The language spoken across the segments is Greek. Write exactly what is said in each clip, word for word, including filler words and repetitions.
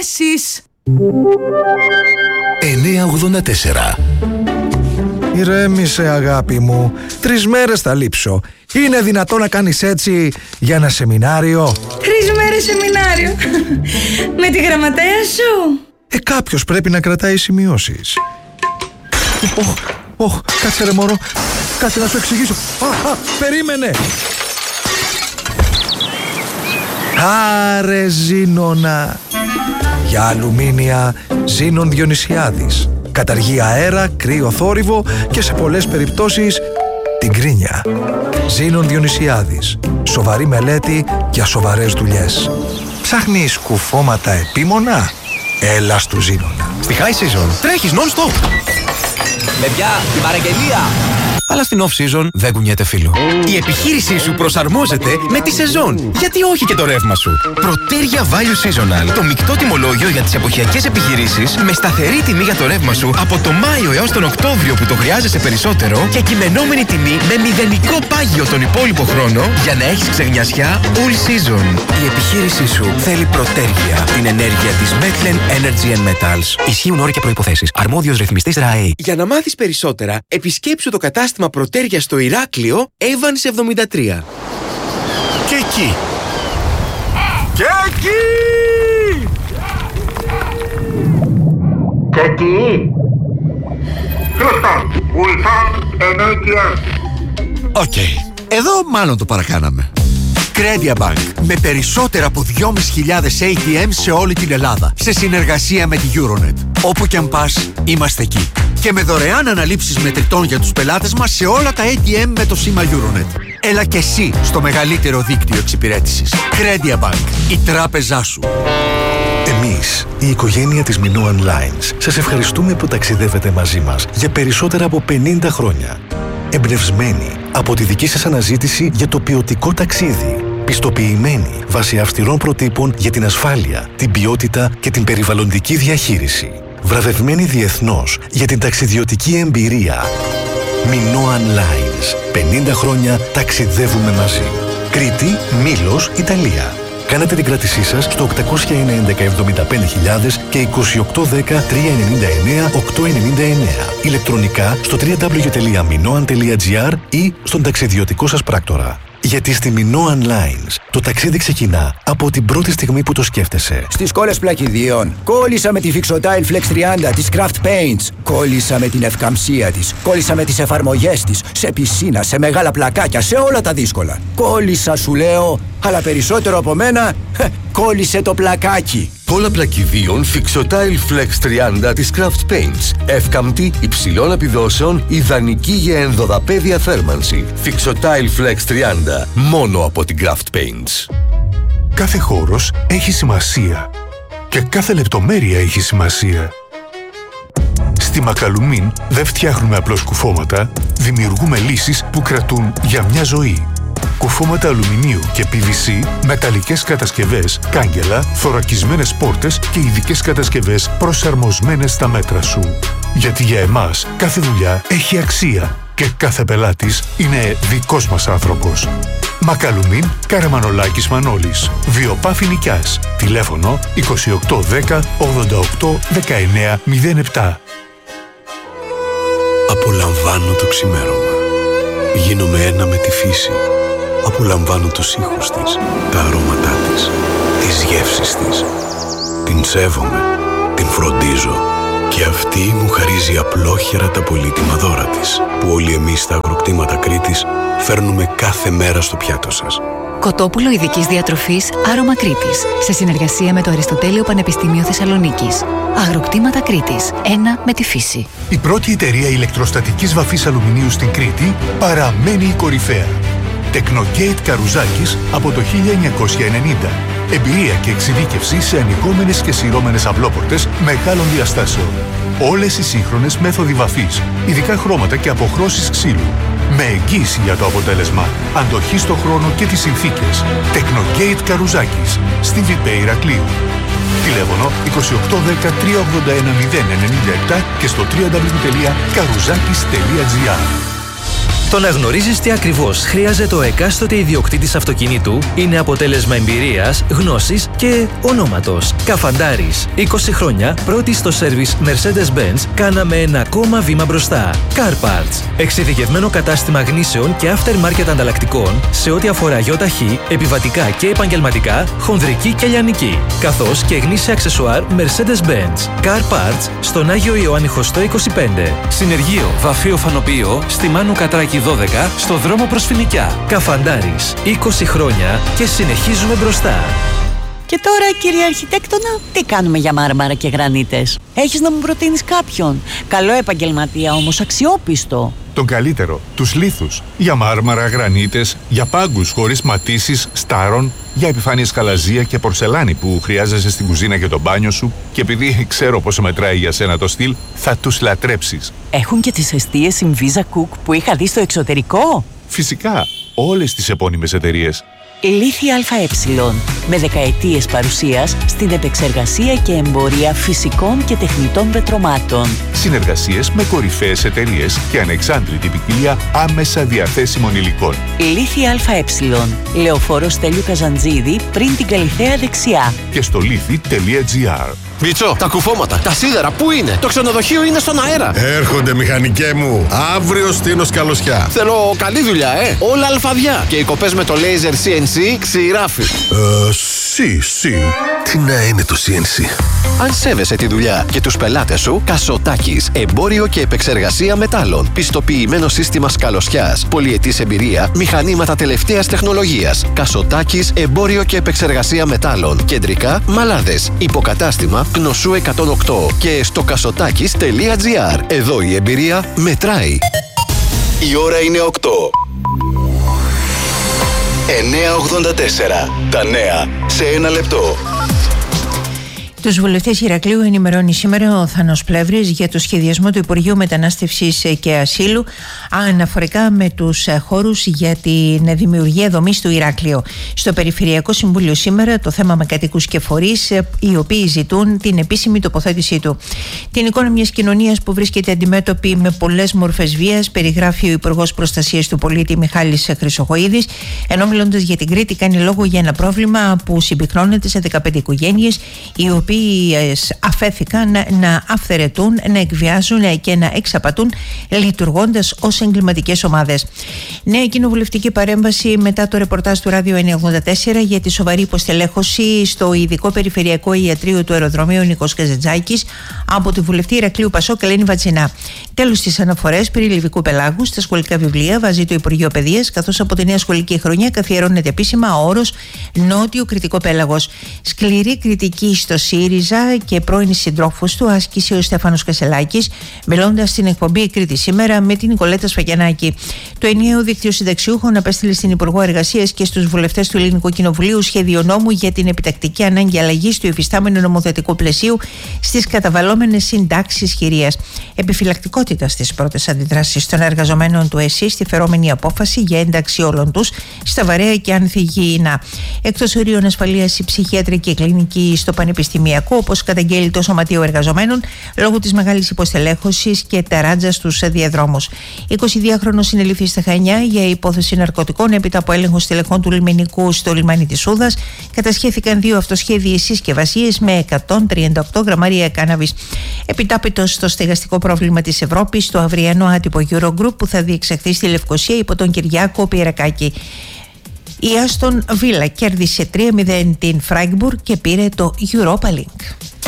Κάσης. εννιακόσια ογδόντα τέσσερα. Ηρέμησε αγάπη μου, τρεις μέρες θα λείψω. Είναι δυνατόν να κάνεις έτσι για ένα σεμινάριο? Τρεις μέρες σεμινάριο? Με τη γραμματέα σου? Ε, κάποιος πρέπει να κρατάει σημειώσεις. Ωχ, ωχ, κάτσε ρε μωρό, κάτσε να σου εξηγήσω. Α, α, περίμενε. Άρε Ζήνονα. Για αλουμίνια Ζήνων Διονυσιάδης. Καταργεί αέρα, κρύο θόρυβο και σε πολλές περιπτώσεις την κρίνια. Ζήνων Διονυσιάδης. Σοβαρή μελέτη για σοβαρές δουλειές. Ψάχνεις κουφώματα επίμονα? Έλα στου Ζήνονα. Στη High Season τρέχεις non-stop. Παιδιά, την παραγγελία! Αλλά στην off-season δεν κουνιέται φίλο. Η επιχείρησή σου προσαρμόζεται με τη σεζόν. Γιατί όχι και το ρεύμα σου. Protergia Value Seasonal. Το μεικτό τιμολόγιο για τις εποχιακές επιχειρήσεις με σταθερή τιμή για το ρεύμα σου από το Μάιο έως τον Οκτώβριο που το χρειάζεσαι περισσότερο και κειμενόμενη τιμή με μηδενικό πάγιο τον υπόλοιπο χρόνο για να έχεις ξεγνιασιά all season. Η επιχείρησή σου θέλει Protergia. Την ενέργεια της Metlen Energy and Metals. Ισχύουν όροι και προϋποθέσεις. Αρμόδιος ρυθμιστής ΡΑΕ. Για να μάθεις περισσότερα, επισκέψου το κατάστημα Protergia στο Ηράκλειο, Evans εβδομήντα τρία. Και εκεί. Και εκεί. Και εκεί. Χρωστά, ουλφά, ενέργεια. Οκ, εδώ μάλλον το παρακάναμε. Credia Bank, με περισσότερα από δυόμισι χιλιάδες έι τι εμ σε όλη την Ελλάδα, σε συνεργασία με τη Euronet. Όπου κι αν πας, είμαστε εκεί. Και με δωρεάν αναλήψεις μετρητών για τους πελάτες μας σε όλα τα έι τι εμ με το σήμα Euronet. Έλα και εσύ στο μεγαλύτερο δίκτυο εξυπηρέτησης. Credia Bank, η τράπεζά σου. Εμείς, η οικογένεια της Minoan Lines, σας ευχαριστούμε που ταξιδεύετε μαζί μας για περισσότερα από πενήντα χρόνια. Εμπνευσμένοι από τη δική σας αναζήτηση για το ποιοτικό ταξίδι. Πιστοποιημένοι βάσει αυστηρών προτύπων για την ασφάλεια, την ποιότητα και την περιβαλλοντική διαχείριση. Βραβευμένοι διεθνώς για την ταξιδιωτική εμπειρία. Minoan Lines. πενήντα χρόνια ταξιδεύουμε μαζί. Κρήτη, Μήλος, Ιταλία. Κάνατε την κράτησή σας στο οκτακόσια ένα έντεκα εβδομήντα πέντε χιλιάδες και είκοσι οκτώ δέκα τριακόσια ενενήντα εννέα οκτακόσια ενενήντα εννέα. Ηλεκτρονικά στο double-u double-u double-u τελεία minoan τελεία gr ή στον ταξιδιωτικό σας πράκτορα. Γιατί στη Minoan Lines το ταξίδι ξεκινά από την πρώτη στιγμή που το σκέφτεσαι. Στις κόλλες πλακιδίων, κόλλησα με τη Fixotile Flex τριάντα της Craft Paints. Κόλλησα με την ευκαμψία της. Κόλλησα με τις εφαρμογές της. Σε πισίνα, σε μεγάλα πλακάκια, σε όλα τα δύσκολα. Κόλλησα σου λέω, αλλά περισσότερο από μένα, κόλλησε το πλακάκι. Κόλλα πλακιδίων Fixotile Flex τριάντα της Craft Paints. Εύκαμπτη, υψηλών επιδόσεων, ιδανική για ενδοδαπέδια θέρμανση. Fixotile Flex τριάντα, μόνο από την Craft Paints. Κάθε χώρος έχει σημασία και κάθε λεπτομέρεια έχει σημασία. Στη Μακαλουμίν δεν φτιάχνουμε απλώς κουφώματα, δημιουργούμε λύσεις που κρατούν για μια ζωή. Κουφώματα αλουμινίου και πι βι σι, μεταλλικές κατασκευές, κάγκελα, θωρακισμένες πόρτες και ειδικές κατασκευές προσαρμοσμένες στα μέτρα σου. Γιατί για εμάς κάθε δουλειά έχει αξία και κάθε πελάτης είναι δικός μας άνθρωπος. Μακαλουμίν, Καραμανολάκης Μανώλης. Βιοπάφη Νικιάς. Τηλέφωνο είκοσι οκτώ δέκα ογδόντα οκτώ δεκαεννέα μηδέν επτά. Απολαμβάνω το ξημέρωμα. Γίνομαι ένα με τη φύση. Απολαμβάνω τους ήχους της, τα αρώματά της, τις γεύσεις της. Την σέβομαι, την φροντίζω και αυτή μου χαρίζει απλόχερα τα πολύτιμα δώρα της, που όλοι εμείς στα αγροκτήματα Κρήτης φέρνουμε κάθε μέρα στο πιάτο σας. Κοτόπουλο ειδικής διατροφής Άρωμα Κρήτης, σε συνεργασία με το Αριστοτέλειο Πανεπιστήμιο Θεσσαλονίκης. Αγροκτήματα Κρήτης, ένα με τη φύση. Η πρώτη εταιρεία ηλεκτροστατικής βαφής αλουμινίου στην Κρήτη παραμένει η κορυφαία. Technogate Καρουζάκης από το χίλια εννιακόσια ενενήντα. Εμπειρία και εξειδίκευση σε ανοιγόμενες και σειρώμενες αυλόπορτες μεγάλων διαστάσεων. Όλες οι σύγχρονες μέθοδοι βαφής, ειδικά χρώματα και αποχρώσεις ξύλου. Με εγγύηση για το αποτέλεσμα, αντοχή στο χρόνο και τις συνθήκες. Technogate Καρουζάκης, στη Βιπέ Ηρακλείου. Τηλέφωνο είκοσι οκτώ δέκα τριακόσια ογδόντα ένα μηδέν ενενήντα επτά και στο double-u double-u double-u τελεία καρουζάκης τελεία gr. Το να γνωρίζεις τι ακριβώς χρειάζεται ο εκάστοτε ιδιοκτήτης αυτοκινήτου είναι αποτέλεσμα εμπειρίας, γνώσης και ονόματος. Καφαντάρης. είκοσι χρόνια πρώτη στο σέρβις Mercedes-Benz, κάναμε ένα ακόμα βήμα μπροστά. Car Parts. Εξειδικευμένο κατάστημα γνήσεων και aftermarket ανταλλακτικών σε ό,τι αφορά γιοταχή, επιβατικά και επαγγελματικά, χονδρική και λιανική. Καθώς και γνήσια αξεσουάρ Mercedes-Benz. Car Parts στον Άγιο Ιωάννη Χωστό είκοσι πέντε. Συνεργείο Βαφείο Φανοποιείο στη Μάνου Κατράκη δώδεκα στο δρόμο προς Φοινικιά. Καφαντάρης. είκοσι χρόνια και συνεχίζουμε μπροστά. Και τώρα, κύριε Αρχιτέκτονα, τι κάνουμε για μάρμαρα και γρανίτες? Έχεις να μου προτείνεις κάποιον? Καλό επαγγελματία όμως, αξιόπιστο. Τον καλύτερο, τους λίθους. Για μάρμαρα, γρανίτες, για πάγκους χωρίς ματίσεις, στάρων, για επιφάνειες χαλαζία και πορσελάνη που χρειάζεσαι στην κουζίνα και το μπάνιο σου, και επειδή ξέρω πόσο μετράει για σένα το στυλ, θα τους λατρέψεις. Έχουν και τις εστίες Inviza Cook που είχα δει στο εξωτερικό. Φυσικά, όλες τις επώνυμες εταιρείες. Λίθη ΑΕ, με δεκαετίες παρουσίας στην επεξεργασία και εμπορία φυσικών και τεχνητών πετρωμάτων. Συνεργασίες με κορυφαίες εταιρείες και ανεξάντλητη ποικιλία άμεσα διαθέσιμων υλικών. Λίθη ΑΕ, Λεωφόρος Στέλιου Καζαντζίδη, πριν την Καλιθέα δεξιά. Και στο λίθη τελεία τζι άρ. Μίτσο, τα κουφώματα, τα σίδερα, πού είναι? Το ξενοδοχείο είναι στον αέρα. Έρχονται, μηχανικέ μου. Αύριο στείνω σκαλωσιά. Θέλω καλή δουλειά, ε. Όλα αλφαδιά. Και οι κοπές με το laser σι εν σι ξηράφι. Ε, σι, σι. Τι να είναι το σι εν σι? Αν σέβεσαι τη δουλειά και τους πελάτες σου, Κασοτάκης, εμπόριο και επεξεργασία μετάλλων. Πιστοποιημένο σύστημα σκαλωσιάς, πολυετής εμπειρία, μηχανήματα τελευταίας τεχνολογίας. Κασοτάκης, εμπόριο και επεξεργασία μετάλλων. Κεντρικά, Μαλάδες. Υποκατάστημα Γνωσού εκατόν οκτώ και στο κασοτάκης τελεία τζι άρ. Εδώ η εμπειρία μετράει. Η ώρα είναι οκτώ. εννιά ογδόντα τέσσερα. Τα νέα σε ένα λεπτό. Τους βουλευτές Ηρακλείου ενημερώνει σήμερα ο Θάνος Πλεύρης για το σχεδιασμό του Υπουργείου Μετανάστευσης και Ασύλου αναφορικά με τους χώρους για την δημιουργία δομής του Ηράκλειο. Στο Περιφερειακό Συμβούλιο σήμερα το θέμα με κατοίκους και φορείς οι οποίοι ζητούν την επίσημη τοποθέτησή του. Την εικόνα μιας κοινωνίας που βρίσκεται αντιμέτωπη με πολλές μορφές βίας περιγράφει ο Υπουργός Προστασίας του Πολίτη Μιχάλης Χρυσοχοΐδης, ενώ μιλώντας για την Κρήτη κάνει λόγο για ένα πρόβλημα που συμπυκνώνεται σε δεκαπέντε οικογένειες οι οποίες αφέθηκαν να αυθαιρετούν, να εκβιάζουν και να εξαπατούν λειτουργώντας ως εγκληματικές ομάδες. Νέα κοινοβουλευτική παρέμβαση μετά το ρεπορτάζ του Ράδιο εννιά ογδόντα τέσσερα για τη σοβαρή υποστελέχωση στο ειδικό περιφερειακό ιατρείο του αεροδρομίου Νίκος Καζαντζάκης από τη βουλευτή Ηρακλείου Πασόκ Ελένη Βατζινά. Τέλος στις αναφορές περί λιβικού πελάγου στα σχολικά βιβλία βάζει το Υπουργείο Παιδείας, καθώς από τη νέα σχολική χρονιά καθιερώνεται επίσημα ο όρος νότιο κριτικό πέλαγος. Σκληρή κριτική στο ΣΥΡΙΖΑ και πρώην συντρόφους του άσκησε ο Στέφανος Κασελάκης, μιλώντας στην εκπομπή Κρήτη σήμερα με την Νικολέτα Σφακιανάκη. Το ενιαίο δίκτυο συνταξιούχων απέστειλε στην Υπουργό Εργασίας και στους βουλευτές του Ελληνικού Κοινοβουλίου σχέδιο νόμου για την επιτακτική ανάγκη αλλαγής του υφιστάμενου νομοθετικού πλαισίου στις καταβαλλόμενες συντάξεις χειρίας. Επιφυλακτικότητα στις πρώτες αντιδράσεις των εργαζομένων του ΕΣΥ στη φερόμενη απόφαση για ένταξη όλων τους στα βαρέα και ανθυγιεινά. Εκτός ορίων ασφαλείας, η ψυχιατρική κλινική στο Πανεπιστημιακό, όπως καταγγέλει το Σωματείο Εργαζομένων, λόγω της μεγάλης υποστελέχωσης και ταράτζα στους διαδρόμους. εικοσιδυάχρονος συνελήφθη στα Χανιά για υπόθεση ναρκωτικών έπειτα από έλεγχο στελεχών του λιμενικού στο λιμάνι της Σούδας. Κατασχέθηκαν δύο αυτοσχέδιες συσκευασίες με εκατόν τριάντα οκτώ γραμμάρια κάναβης. Επιτάπητος στο στεγαστικό πρόβλημα της Ευρώπης, το αυριανό άτυπο Eurogroup που θα διεξαχθεί στη Λευκοσία υπό τον Κυριάκο Πιερακάκη. Η Άστον Βίλα κέρδισε τρία μηδέν την Φράιμπουργκ και πήρε το Europa League.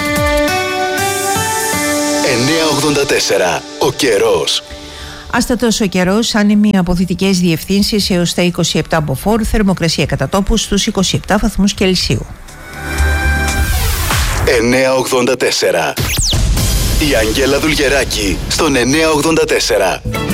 εννιά ογδόντα τέσσερα. Ο καιρός. Άστατος ο καιρός, άνεμοι από δυτικές διευθύνσεις έως τα είκοσι επτά μποφόρ, θερμοκρασία κατά τόπου στους είκοσι επτά βαθμούς Κελσίου. εννιά ογδόντα τέσσερα. Η Αγγέλα Δουλγεράκη στον εννιά ογδόντα τέσσερα.